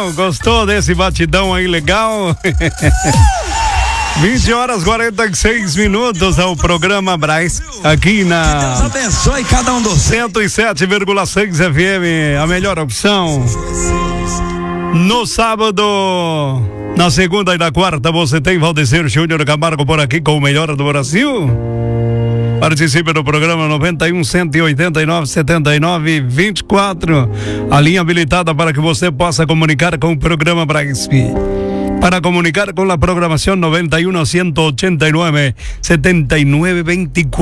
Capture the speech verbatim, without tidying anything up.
Gostou? Gostou desse batidão aí legal? vinte horas e quarenta e seis minutos ao programa Braz, aqui na Deus abençoe cada um dos cento e sete vírgula seis F M, a melhor opção. No sábado, na segunda e na quarta, você tem Valdecir Júnior Camargo por aqui com o melhor do Brasil. Participe do programa noventa e um, cento e oitenta e nove, setenta e nove, vinte e quatro. A linha habilitada para que você possa comunicar com o programa Braz. Para comunicar con la programación noventa y uno, ciento ochenta y nueve, setenta y nueve, veinticuatro.